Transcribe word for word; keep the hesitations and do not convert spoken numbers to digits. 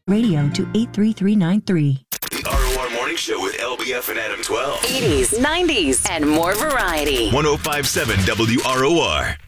Radio to eight three three nine three. The R O R Morning Show with L B F and Adam twelve. eighties, nineties, and more variety. one oh five point seven W R O R.